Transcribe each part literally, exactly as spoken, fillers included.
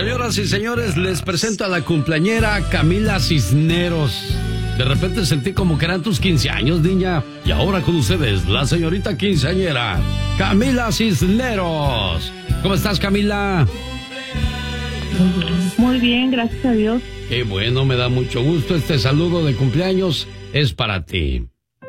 Señoras y señores, les presento a la cumpleañera Camila Cisneros. De repente sentí como que eran tus quince años, niña. Y ahora con ustedes, la señorita quinceañera, Camila Cisneros. ¿Cómo estás, Camila? Muy bien, gracias a Dios. Qué bueno, me da mucho gusto. Este saludo de cumpleaños es para ti.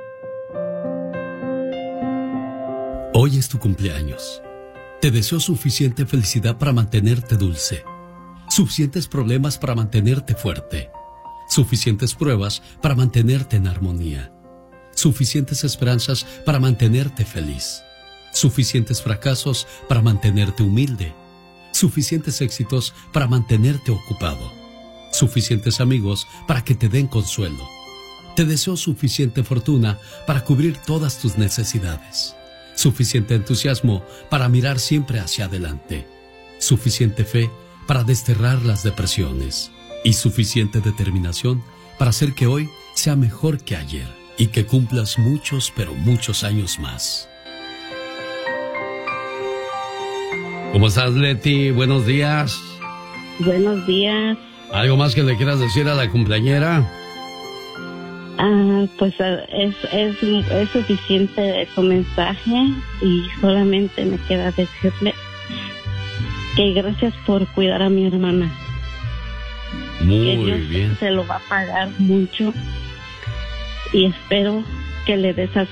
Hoy es tu cumpleaños. Te deseo suficiente felicidad para mantenerte dulce, suficientes problemas para mantenerte fuerte, suficientes pruebas para mantenerte en armonía, suficientes esperanzas para mantenerte feliz, suficientes fracasos para mantenerte humilde, suficientes éxitos para mantenerte ocupado, suficientes amigos para que te den consuelo. Te deseo suficiente fortuna para cubrir todas tus necesidades, suficiente entusiasmo para mirar siempre hacia adelante, suficiente fe para desterrar las depresiones y suficiente determinación para hacer que hoy sea mejor que ayer y que cumplas muchos, pero muchos años más. ¿Cómo estás, Leti? Buenos días. Buenos días. ¿Algo más que le quieras decir a la cumpleañera? Ah, pues es, es, es suficiente su mensaje y solamente me queda decirle que gracias por cuidar a mi hermana. Muy que Dios bien. Se lo va a pagar mucho y espero que le des a